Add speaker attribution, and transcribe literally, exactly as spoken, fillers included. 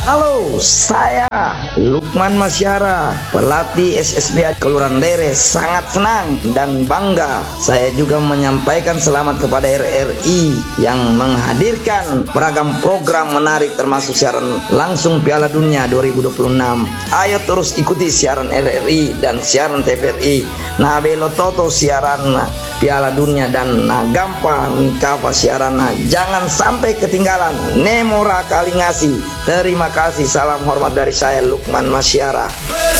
Speaker 1: Halo, saya Lukman Masyara, pelatih S S B A Kelurahan Lere. Sangat senang dan bangga saya juga menyampaikan selamat kepada R R I yang menghadirkan beragam program menarik termasuk siaran langsung Piala Dunia dua ribu dua puluh enam. Ayo terus ikuti siaran R R I dan siaran T V R I. Nah, belo toto siaran Piala Dunia dan nah gampang mikapa siaran. Nah, jangan sampai ketinggalan. Nemora kali ngasih. Terima kasih, salam hormat dari saya Lukman Masyara.